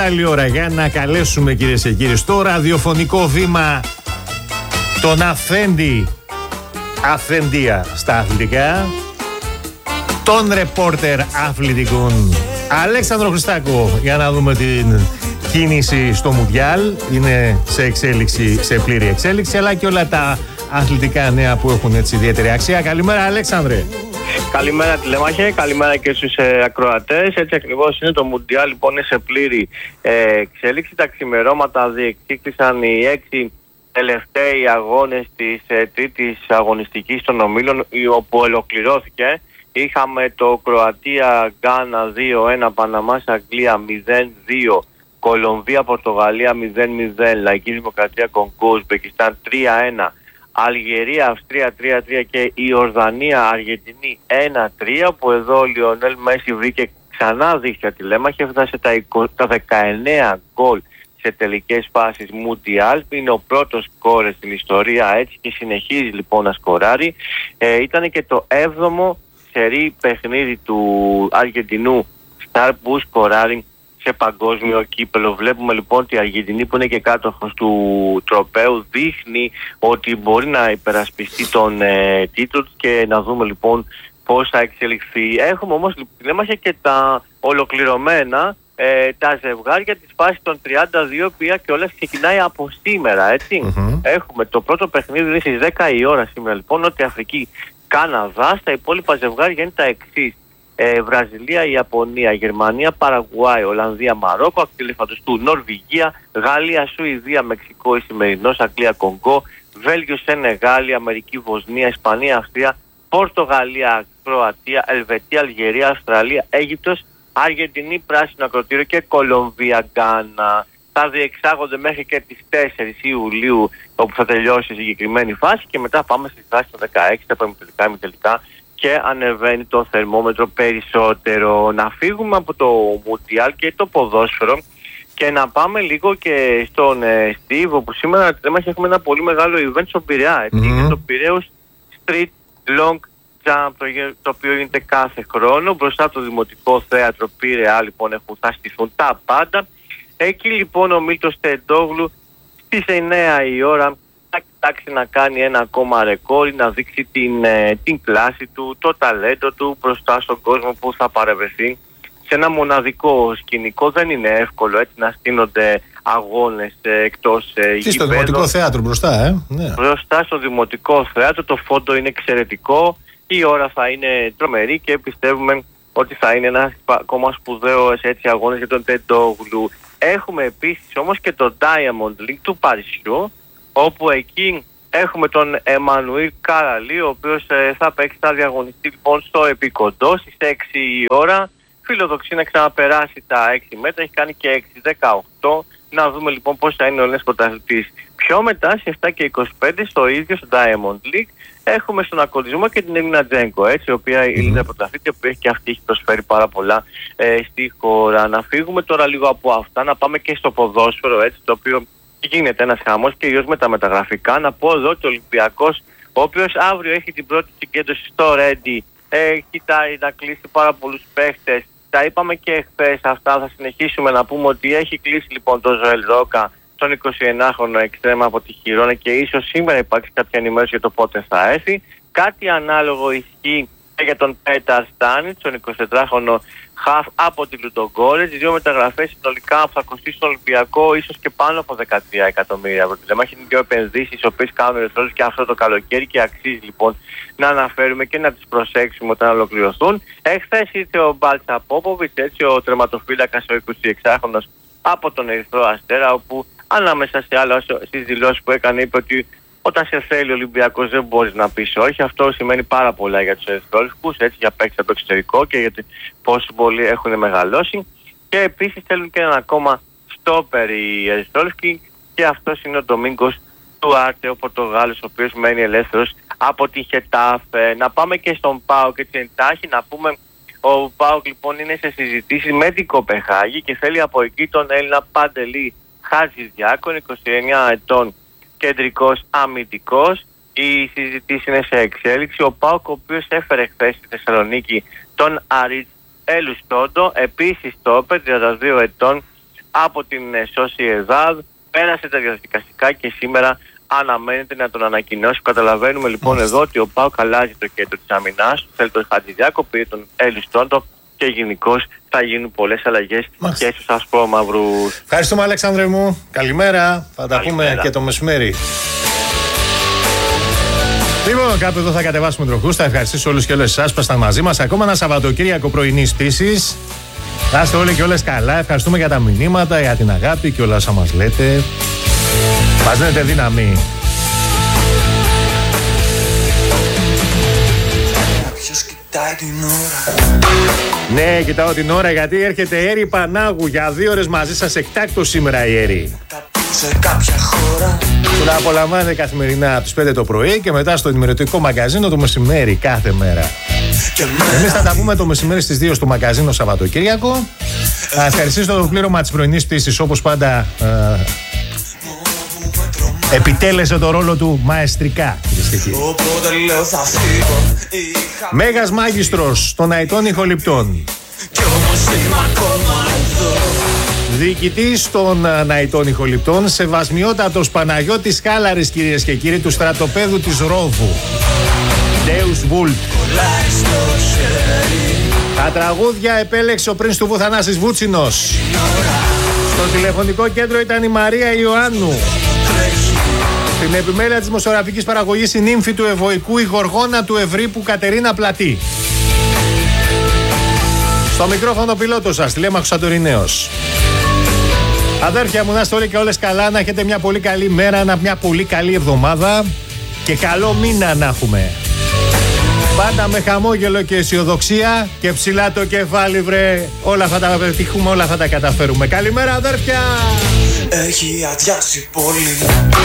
κατάλληλη ώρα για να καλέσουμε, κυρίες και κύριοι, στο ραδιοφωνικό βήμα τον Αφεντία στα αθλητικά, τον ρεπόρτερ αθλητικών Αλέξανδρο Χριστάκο, για να δούμε την κίνηση στο Μουντιάλ. Είναι σε εξέλιξη, σε πλήρη εξέλιξη, αλλά και όλα τα αθλητικά νέα που έχουν έτσι ιδιαίτερη αξία. Καλημέρα, Αλέξανδρε. Καλημέρα, Τηλέμαχε, καλημέρα και στους ακροατές. Έτσι ακριβώς είναι το Μουντιάλ, λοιπόν, είναι σε πλήρη εξέλιξη. Τα ξημερώματα διεκδίκησαν οι 6 τελευταίοι αγώνες της τρίτης αγωνιστικής των ομίλων, όπου ολοκληρώθηκε. Είχαμε το Κροατία-Γκάνα 2-1, Παναμάς-Αγγλία 0-2, Κολομβία-Πορτογαλία 0-0, Λαϊκή Δημοκρατία Κονγκό-Ουσμπεκιστάν 3-1, Αλγερία-Αυστρία 3-3 και η Ορδανία-Αργεντινή 1-3, που εδώ ο Λιονέλ Μέση βρήκε ξανά δίχτυα τηλέμαχη, έφτασε τα 19 γκολ σε τελικές φάσεις Μουντιάλ. Είναι ο πρώτος σκόρερ στην ιστορία, έτσι, και συνεχίζει λοιπόν να σκοράρει. Ήταν και το 7ο σερί παιχνίδι του Αργεντινού Σταρ που σκοράρει σε παγκόσμιο κύπελο. Βλέπουμε λοιπόν ότι η Αργεντινή, που είναι και κάτοχος του τροπαίου, δείχνει ότι μπορεί να υπερασπιστεί τον τίτλο, και να δούμε λοιπόν πώς θα εξελιχθεί. Έχουμε όμως, λέμε, και τα ολοκληρωμένα τα ζευγάρια της φάσης των 32, που και όλες ξεκινάει από σήμερα, έτσι. Έχουμε το πρώτο παιχνίδι στις 10 η ώρα σήμερα, λοιπόν, Νότια Αφρική Καναδά. Τα υπόλοιπα ζευγάρια είναι τα εξής: Βραζιλία, Ιαπωνία, Γερμανία, Παραγουάη, Ολλανδία, Μαρόκο, Ακτιλεφαντοστού, Νορβηγία, Γαλλία, Σουηδία, Μεξικό, Ισημερινός, Αγγλία, Κονγκό, Βέλγιο, Σενεγάλη, Αμερική, Βοσνία, Ισπανία, Αυστρία, Πορτογαλία, Κροατία, Ελβετία, Αλγερία, Αυστραλία, Αίγυπτος, Αργεντινή, Πράσινο Ακροτήριο και Κολομβία, Γκάνα. Θα διεξάγονται μέχρι και τις 4 Ιουλίου, όπου θα τελειώσει η συγκεκριμένη φάση, και μετά πάμε στη φάση των 16, τα προημιτελικά, ημιτελικά, και ανεβαίνει το θερμόμετρο περισσότερο. Να φύγουμε από το Μουντιάλ και το ποδόσφαιρο και να πάμε λίγο και στον Steve, όπου σήμερα έχουμε ένα πολύ μεγάλο event στον Πειραιά. Είναι το Πειραιώς Street Long Jump, το οποίο γίνεται κάθε χρόνο μπροστά από το Δημοτικό Θέατρο Πειραιά. Λοιπόν, θα στηθούν τα πάντα. Εκεί λοιπόν ο Μίλτος Τεντόγλου στις 9 η ώρα θα κοιτάξει να κάνει ένα ακόμα ρεκόρ, να δείξει την κλάση του, το ταλέντο του μπροστά στον κόσμο που θα παρευρεθεί σε ένα μοναδικό σκηνικό. Δεν είναι εύκολο, έτσι, να στείνονται αγώνες εκτός γηπέδου. Στο Δημοτικό Θέατρο μπροστά, ναι. Μπροστά στο Δημοτικό Θέατρο, το φόντο είναι εξαιρετικό, η ώρα θα είναι τρομερή και πιστεύουμε ότι θα είναι ένα ακόμα σπουδαίος, έτσι, αγώνες για τον Τεντόγλου. Έχουμε επίσης όμως και το Diamond League του Παρισιού, όπου εκεί έχουμε τον Εμμανουήλ Καραλή, ο οποίος θα παίξει, θα διαγωνιστεί λοιπόν στο επικοντό στις 6 η ώρα. Φιλοδοξεί να ξαναπεράσει τα 6 μέτρα, έχει κάνει και 6-18. Να δούμε λοιπόν πώς θα είναι ο Έλληνας πρωταθλητής. Πιο μετά, στις 7 και 25, στο ίδιο στο Diamond League, έχουμε στον ακολουθισμό και την Έλληνα Τζέγκο, έτσι, η οποία η Έλληνα πρωταθλήτρια, που έχει και αυτή έχει προσφέρει πάρα πολλά στη χώρα. Να φύγουμε τώρα λίγο από αυτά, να πάμε και στο ποδόσφαιρο, έτσι, το οποίο γίνεται ένας χαμός, κυρίως με τα μεταγραφικά. Να πω εδώ ότι ο Ολυμπιακός, ο οποίος αύριο έχει την πρώτη συγκέντρωση στο Ρέντι, κοιτάει να κλείσει πάρα πολλούς παίχτες. Τα είπαμε και χθες αυτά, θα συνεχίσουμε να πούμε ότι έχει κλείσει λοιπόν τον Ζωέλ Ρόκα, τον 29χρονο εξτρέμα από τη Χιρόνα, και ίσως σήμερα υπάρξει κάποια ενημέρωση για το πότε θα έρθει. Κάτι ανάλογο ισχύει και για τον Πέταρ Στάνιτς, τον 24χρονο χαφ από τη Λουντογκόρετς. Δύο μεταγραφές συνολικά που θα κοστίσουν στον Ολυμπιακό ίσως και πάνω από 13 εκατομμύρια ευρώ. Δηλαδή είναι δύο επενδύσεις οι οποίες κάνουν ερθρώσεις και αυτό το καλοκαίρι, και αξίζει λοιπόν να αναφέρουμε και να τις προσέξουμε όταν ολοκληρωθούν. Εχθές ήρθε ο Μπάλτσα Πόποβιτς, έτσι, ο τερματοφύλακας, ο 26χρονος από τον Ερυθρό Αστέρα, όπου ανάμεσα σε άλλα στις δηλώσεις που έκανε, είπε ότι όταν σε θέλει ο Ολυμπιακός δεν μπορείς να πεις όχι. Αυτό σημαίνει πάρα πολλά για τους ερυθρόλευκους, έτσι, για παίκτες από το εξωτερικό και γιατί πόσοι πολλοί έχουν μεγαλώσει. Και επίσης θέλουν και έναν ακόμα στόπερ οι ερυθρόλευκοι, και αυτός είναι ο Ντομίνγκος του Άρτε, ο Πορτογάλος, ο οποίος μένει ελεύθερος από την Χετάφε. Να πάμε και στον ΠΑΟΚ, έτσι εντάχει, να πούμε. Ο ΠΑΟΚ λοιπόν είναι σε συζητήσεις με την Κοπεχάγη και θέλει από εκεί τον Έλληνα Παντελή Χατζηδιάκον, 29 ετών, κεντρικός αμυντικός. Η συζήτηση είναι σε εξέλιξη. Ο ΠΑΟΚ, ο οποίος έφερε χθες στη Θεσσαλονίκη τον Αρίτ Ελουστόντο, επίσης το όπερ, 32 ετών, από την Sociedad. Πέρασε τα διαδικαστικά και σήμερα αναμένεται να τον ανακοινώσει. Καταλαβαίνουμε λοιπόν εδώ ότι ο ΠΑΟΚ αλλάζει το κέντρο της αμυνάς. Θέλει τον Χατζηδιάκο, πήρε τον Ελιστόντο και γενικώς θα γίνουν πολλές αλλαγές και στους ασπρόμαυρους. Ευχαριστούμε, Αλέξανδρε μου. Καλημέρα. Θα τα πούμε και το μεσημέρι. Λοιπόν, κάπου εδώ θα κατεβάσουμε τροχούς. Θα ευχαριστήσω όλους και όλες εσάς που ήσασταν μαζί μας. Ακόμα ένα Σαββατοκύριακο πρωινής πτήσης. Να είστε όλοι και όλες καλά. Ευχαριστούμε για τα μηνύματα, για την αγάπη και όλα όσα μας λέτε. Μας δίνετε δύναμη. Ναι, κοιτάω την ώρα γιατί έρχεται η Έρη Πανάγου για 2 ώρες μαζί σας εκτάκτως σήμερα η Έρη. Που να απολαμβάνετε καθημερινά από τις 5 το πρωί και μετά στο ενημερωτικό μαγκαζίνο το μεσημέρι κάθε μέρα. Εμείς θα τα πούμε το μεσημέρι στις 2 στο μαγκαζίνο Σαββατοκύριακο. Θα ευχαριστήσω το πλήρωμα της πρωινής πτήσης, όπως πάντα επιτέλεσε το ρόλο του μαεστρικά. Μέγας μάγιστρος των Αϊτών Ηχοληπτών, διοικητής των Αϊτών Ηχοληπτών, σεβασμιότατος Παναγιώτης Χάλαρης, κυρίες και κύριοι, του στρατοπέδου της Ρόβου, Deus Vult. Τα τραγούδια επέλεξε ο πρίντς του Βουθανάσης Βούτσινος. Στο τηλεφωνικό κέντρο ήταν η Μαρία Ιωάννου. Στην επιμέλεια της δημοσιογραφικής παραγωγής η νύμφη του Ευωικού, η Γοργόνα του Ευρύπου Κατερίνα Πλατή. Στο μικρόφωνο πιλότο σας, τηλέμαχος Σαντορινέος. Αδέρφια μου, να είστε όλοι και όλες καλά, να έχετε μια πολύ καλή μέρα, μια πολύ καλή εβδομάδα και καλό μήνα να έχουμε. Πάντα με χαμόγελο και αισιοδοξία και ψηλά το κεφάλι, βρε. Όλα θα τα πετύχουμε, όλα θα τα καταφέρουμε. Καλημέρα, αδέρφια! Έχει αδειάσει πολύ.